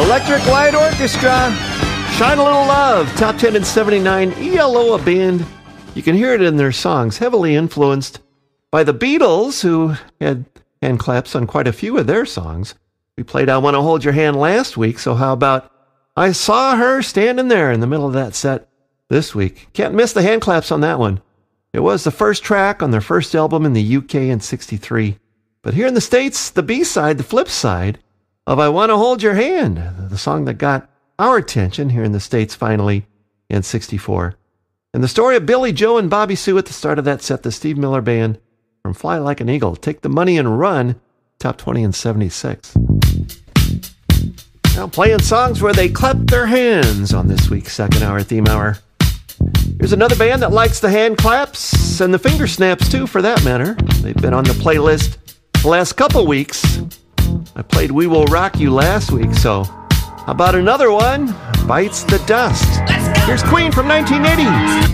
Electric Light Orchestra, Shine a Little Love, top 10 in 79, ELO, a band. You can hear it in their songs, heavily influenced by the Beatles, who had hand claps on quite a few of their songs. We played I Want to Hold Your Hand last week, so how about I Saw Her Standing There in the middle of that set this week. Can't miss the hand claps on that one. It was the first track on their first album in the UK in 63. But here in the States, the B-side, the flip side of I Want to Hold Your Hand, the song that got our attention here in the States finally in 64. And the story of Billy Joe and Bobby Sue at the start of that set, the Steve Miller Band from Fly Like an Eagle, Take the Money and Run, top 20 in 76. Now playing songs where they clap their hands on this week's second hour theme hour. Here's another band that likes the hand claps and the finger snaps too, for that matter. They've been on the playlist the last couple weeks. I played We Will Rock You last week, so how about another one? Bites the Dust. Here's Queen from 1980.